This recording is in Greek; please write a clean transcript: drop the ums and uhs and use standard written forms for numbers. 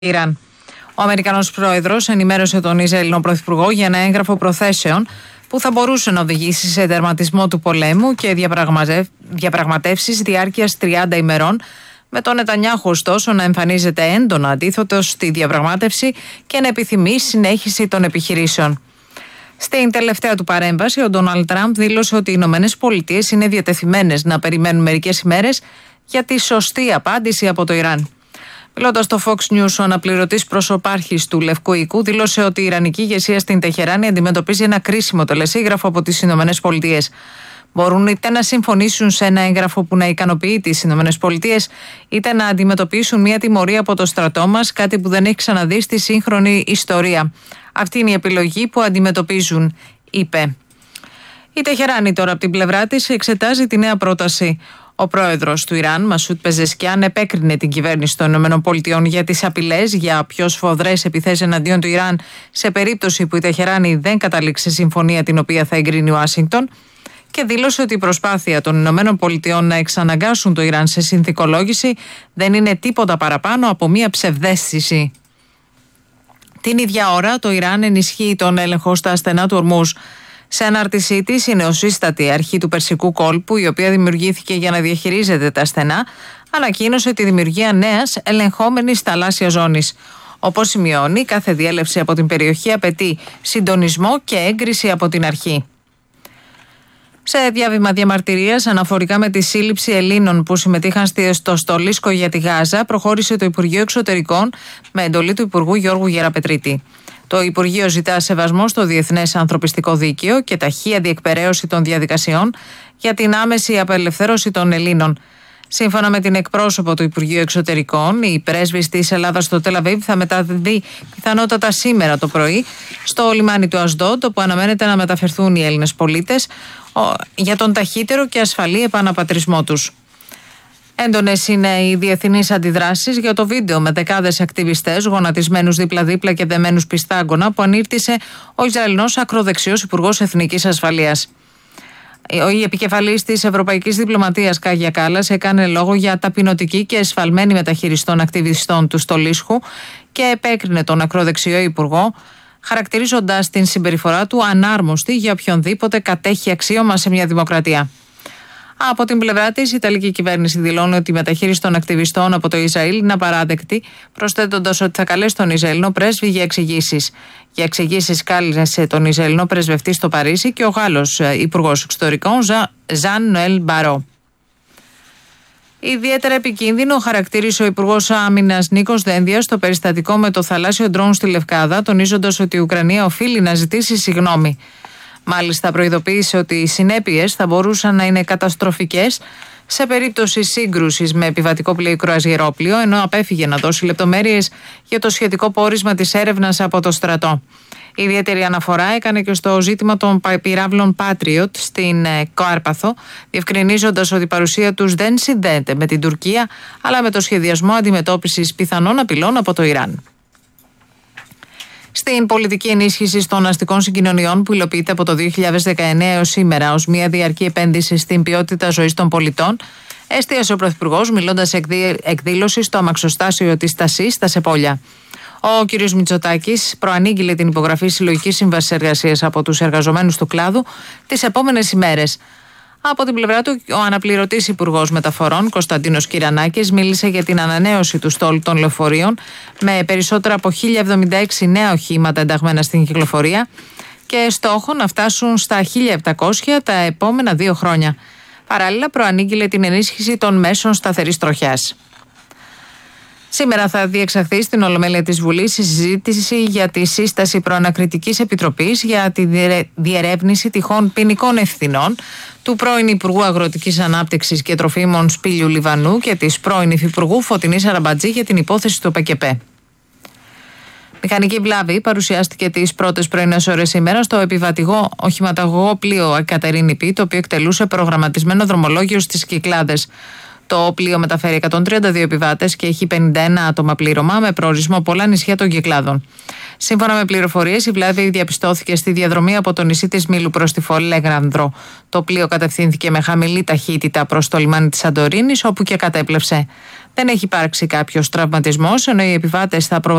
Ιράν. Ο Αμερικανός πρόεδρος ενημέρωσε τον Ισραηλινό πρωθυπουργό για ένα έγγραφο προθέσεων που θα μπορούσε να οδηγήσει σε τερματισμό του πολέμου και διαπραγματεύσεις διάρκειας 30 ημερών, με τον Νετανιάχου ωστόσο να εμφανίζεται έντονα αντίθετος στη διαπραγμάτευση και να επιθυμεί συνέχιση των επιχειρήσεων. Στην τελευταία του παρέμβαση, ο Ντόναλντ Τραμπ δήλωσε ότι οι Ηνωμένες Πολιτείες είναι διατεθειμένες να περιμένουν μερικές ημέρες για τη σωστή απάντηση από το Ιράν. Μιλώντας στο Fox News, ο αναπληρωτής προσωπάρχης του Λευκού Οίκου δήλωσε ότι η Ιρανική ηγεσία στην Τεχεράνη αντιμετωπίζει ένα κρίσιμο τελεσίγραφο από τις Ηνωμένες Πολιτείες. Μπορούν είτε να συμφωνήσουν σε ένα έγγραφο που να ικανοποιεί τις Ηνωμένες Πολιτείες, είτε να αντιμετωπίσουν μια τιμωρία από το στρατό μας, κάτι που δεν έχει ξαναδεί στη σύγχρονη ιστορία. Αυτή είναι η επιλογή που αντιμετωπίζουν, είπε. Η Τεχεράνη τώρα από την πλευρά της εξετάζει τη νέα πρόταση. Ο πρόεδρος του Ιράν, Μασούτ Πεζεσκιάν, επέκρινε την κυβέρνηση των ΗΠΑ για τις απειλές για πιο σφοδρές επιθέσεις εναντίον του Ιράν σε περίπτωση που η Τεχεράνη δεν καταλήξει σε συμφωνία την οποία θα εγκρίνει η Ουάσιγκτον, και δήλωσε ότι η προσπάθεια των ΗΠΑ να εξαναγκάσουν το Ιράν σε συνθηκολόγηση δεν είναι τίποτα παραπάνω από μία ψευδαίσθηση. Την ίδια ώρα, το Ιράν ενισχύει τον έλεγχο στα στενά του Ορμούζ. Σε ανάρτησή της, η νεοσύστατη αρχή του Περσικού κόλπου, η οποία δημιουργήθηκε για να διαχειρίζεται τα στενά, ανακοίνωσε τη δημιουργία νέας ελεγχόμενης θαλάσσιας ζώνης. Όπως σημειώνει, κάθε διέλευση από την περιοχή απαιτεί συντονισμό και έγκριση από την αρχή. Σε διάβημα διαμαρτυρίας αναφορικά με τη σύλληψη Ελλήνων που συμμετείχαν στο στολίσκο για τη Γάζα, προχώρησε το Υπουργείο Εξωτερικών με εντολή του Υπουργού Γιώργου Γεραπετρίτη. Το Υπουργείο ζητά σεβασμό στο Διεθνές Ανθρωπιστικό Δίκαιο και ταχεία διεκπεραίωση των διαδικασιών για την άμεση απελευθέρωση των Ελλήνων. Σύμφωνα με την εκπρόσωπο του Υπουργείου Εξωτερικών, η πρέσβης της Ελλάδας στο Τελ Αβίβ θα μεταδίδει πιθανότατα σήμερα το πρωί στο λιμάνι του Ασδόντ, όπου αναμένεται να μεταφερθούν οι Έλληνες πολίτες για τον ταχύτερο και ασφαλή επαναπατρισμό τους. Έντονες είναι οι διεθνείς αντιδράσεις για το βίντεο με δεκάδες ακτιβιστές γονατισμένους δίπλα-δίπλα και δεμένους πιστάγκωνα που ανήρτησε ο Ισραηλινός ακροδεξιός Υπουργός Εθνικής Ασφαλείας. Η επικεφαλής της Ευρωπαϊκής Διπλωματίας, Κάγια Κάλλας, έκανε λόγο για ταπεινωτική και εσφαλμένη μεταχείριση των ακτιβιστών του στολίσχου και επέκρινε τον ακροδεξιό Υπουργό, χαρακτηρίζοντας την συμπεριφορά του ανάρμοστη για οποιονδήποτε κατέχει αξίωμα σε μια δημοκρατία. Από την πλευρά της, η Ιταλική κυβέρνηση δηλώνει ότι η μεταχείριση των ακτιβιστών από το Ισραήλ είναι απαράδεκτη, προσθέτοντας ότι θα καλέσει τον Ισραηλινό πρέσβη για εξηγήσεις. Για εξηγήσεις κάλεσε τον Ισραηλινό πρεσβευτή στο Παρίσι και ο Γάλλος Υπουργός Εξωτερικών Ζαν Νοέλ Μπαρό. Ιδιαίτερα επικίνδυνο χαρακτήρισε ο Υπουργός Άμυνας Νίκος Δένδιας το περιστατικό με το θαλάσσιο ντρόουν στη Λευκάδα, τονίζοντας ότι η Ουκρανία οφείλει να ζητήσει συγγνώμη. Μάλιστα, προειδοποίησε ότι οι συνέπειες θα μπορούσαν να είναι καταστροφικές σε περίπτωση σύγκρουσης με επιβατικό πλοίο ή κρουαζιερόπλοιο, ενώ απέφυγε να δώσει λεπτομέρειες για το σχετικό πόρισμα της έρευνας από το στρατό. Η ιδιαίτερη αναφορά έκανε και στο ζήτημα των πυράβλων Patriot στην Κάρπαθο, διευκρινίζοντας ότι η παρουσία τους δεν συνδέεται με την Τουρκία, αλλά με το σχεδιασμό αντιμετώπισης πιθανών απειλών από το Ιράν. Στην πολιτική ενίσχυση των αστικών συγκοινωνιών που υλοποιείται από το 2019 έως σήμερα ως μια διαρκή επένδυση στην ποιότητα ζωής των πολιτών, εστίασε ο Πρωθυπουργός μιλώντας σε εκδήλωση στο αμαξοστάσιο της Στασής στα Σεπόλια. Ο κ. Μητσοτάκης προανήγγειλε την υπογραφή συλλογικής σύμβασης εργασίας από τους εργαζομένους του κλάδου τις επόμενες ημέρες. Από την πλευρά του, ο αναπληρωτής Υπουργός Μεταφορών, Κωνσταντίνος Κυρανάκης, μίλησε για την ανανέωση του στόλου των λεωφορείων με περισσότερα από 1076 νέα οχήματα ενταγμένα στην κυκλοφορία και στόχο να φτάσουν στα 1700 τα επόμενα 2 χρόνια. Παράλληλα, προανήγγειλε την ενίσχυση των μέσων σταθερής τροχιάς. Σήμερα θα διεξαχθεί στην Ολομέλεια της Βουλής η συζήτηση για τη σύσταση προανακριτικής επιτροπής για τη διερεύνηση τυχόν ποινικών ευθυνών του πρώην Υπουργού Αγροτικής Ανάπτυξης και Τροφίμων Σπύλιου Λιβανού και της πρώην Υφυπουργού Φωτεινής Αραμπατζή για την υπόθεση του ΠΚΠ. Μηχανική βλάβη παρουσιάστηκε τις πρώτες πρωινές ώρες σήμερα στο επιβατηγό οχηματαγωγό πλοίο Εκατερίνη Π, το οποίο εκτελούσε προγραμματισμένο δρομολόγιο στις Κυκλάδες. Το πλοίο μεταφέρει 132 επιβάτες και έχει 51 άτομα πλήρωμα με προορισμό πολλά νησιά των Κυκλάδων. Σύμφωνα με πληροφορίες, η βλάβη διαπιστώθηκε στη διαδρομή από το νησί της Μήλου προς τη Φολέγρανδρο. Το πλοίο κατευθύνθηκε με χαμηλή ταχύτητα προς το λιμάνι της Σαντορίνης, όπου και κατέπλευσε. Δεν έχει υπάρξει κάποιος τραυματισμός, ενώ οι επιβάτες θα